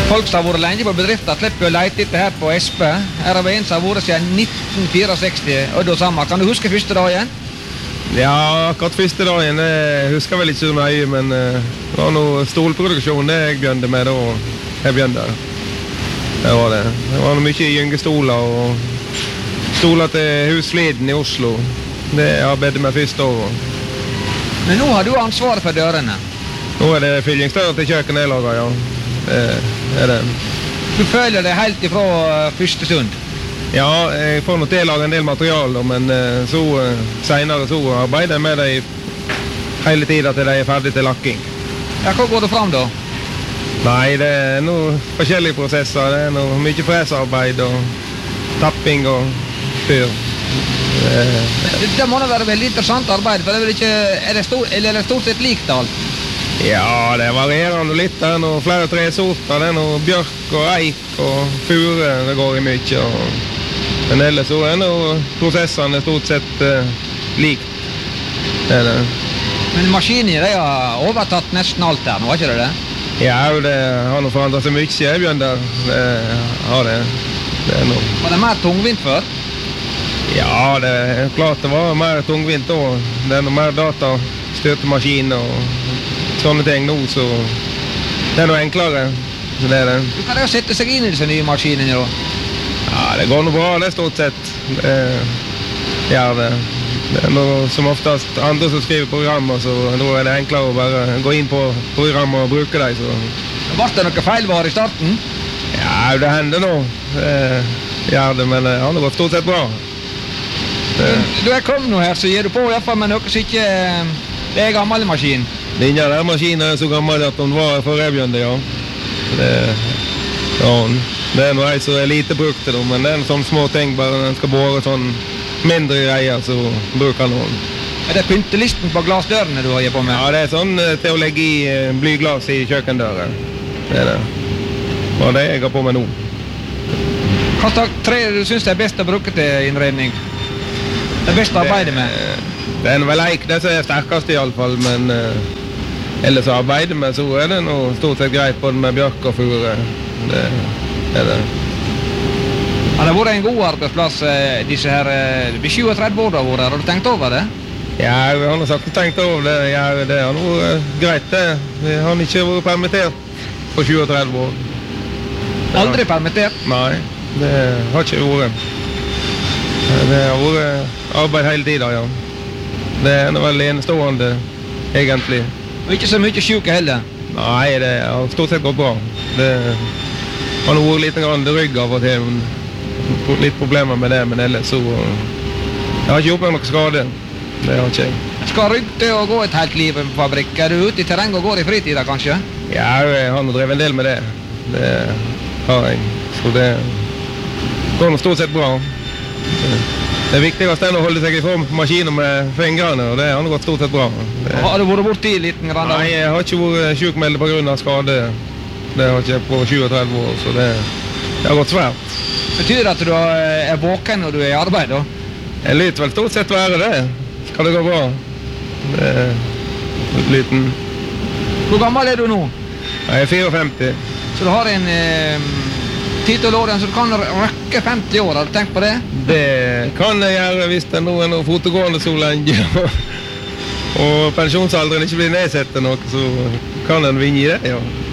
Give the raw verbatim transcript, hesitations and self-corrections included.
Folk som har vært lenge på bedriften slipper å lete etter her på Espe. Her har vi en som har vært siden nitten sekstifire. Odd og Sammer, kan du huske første dagen? Ja, akkurat første dagen, jeg husker vel ikke så mye, men uh, det var noe stolproduksjon det jeg begynte med da. Jeg begynte. Det var det. Det var noe mye gyngestoler og stoler til Husfliden i Oslo. Det arbeidet med første år. Men nå har du ansvaret for dørene. Nå er det fyllingsdører til kjøkkenet jeg lager, ja. Det er det. Du føler det helt ifra første stund? Ja, jeg får nok til å lage en del materialer, men så senere så arbeider jeg med det hele tiden til de er ferdig til lakking. Ja, hva går det fram da? Nei, det er noen forskjellige prosesser. Det er noe mye presarbeid og tapping og fyr. Det, det, det må da være veldig interessant arbeid, for det er vel ikke, er det stort, eller er det stort sett likt alt? Ja, det varierer noe litt. Det er noe flere tresorter. Det er noe bjørk og eik og fure det går i mye. Og... Men ellers så er noe prosessene stort sett uh, likt. Det er det. Men maskinen de har overtatt nesten alt der nå, er ikke det det? Ja, det har noe forandret seg mye. Jeg begynner. Det har det. Det er noe. Var det mer tungvint før? Ja, det er klart det var mer tungvint da. Det er noe mer data, støtemaskin og sånne ting nå, så det er noe enklere. Det er det. Du kan jo sette seg inn i disse nye maskinene da? Ja, det går noe bra, det er stort sett. Det gjør det. Det er noe som oftest andre som skriver programmer, så nå er det enklere å bare gå inn på programmer og bruke dem. Så. Var det noe feilvar i starten? Ja, det hender nå. Det gjør det, men det har gått stort sett bra. Det. Du er kommet nå her, så gir du på i hvert fall med noe som ikke det er gammel maskin. Den der maskinen er så gammel at den var forrevjende, ja. Det, ja. Det er noe som er lite brukt til dem, men det er en sånn små ting, bare den skal bore sånn mindre greier, så bruker den. Er det pyntelisten på glasdørene du har gitt på med? Ja, det er sånn til å legge i blyglas i kjøkkendøren. Det er det. Og det jeg har på med nå. Hva slags tre du synes det er best å bruke til innredning? Det er best å arbeide med? Det er vel eik, det som er sterkest i alle fall, men uh, ellers å arbeide med, så er det noe stort sett greit både med bjørk og fure. Det er det. Har det vært en god arbeidsplass, disse her, det blir syvogtredve år da vært her, har du tenkt over det? Ja, vi har nok sagt tenkt over det, ja, det har vært greit det. Vi har ikke vært permittert på syvogtredve år. Aldri permittert? Nei, det har ikke vært. Det har vært arbeid hele tiden, ja. Det er vel enestående, egentlig. Og ikke så mye syke heller? Nei, det har stort sett gått bra. Det har nå vært litt grann rygg av og til, litt problemer med det, men ellers så jeg har ikke gjort meg noe skade. Det har ikke jeg. Skal rygg til å gå et helt liv på fabrikk? Er du ute i terreng og går i fritida, kanskje? Ja, jeg har nå drevet en del med det. Det har jeg. Så det går nå stort sett bra. Det viktigste er å holde seg i form på maskiner med fingrene, og det har gått stort sett bra. Det... Har du vært borti liten grann? Nei, jeg har ikke vært sjukmeldt på grunn av skade. Det har ikke jeg på syvogtredve år, så det, det har gått svært. Betyr det at du er våken når du er i arbeid da? Jeg lyter vel stort sett være det. Skal det gå bra? Det er liten. Hvor gammel er du nå? Jeg er fireogfemti. Så du har en... Eh... tittel år, så du kan røkke femti år, har du tenkt på det? Det kan jeg gjøre hvis det er noen og fotogående så lenge, og pensjonsalderen ikke blir nedsatt til noe, så kan en vinne i det, ja.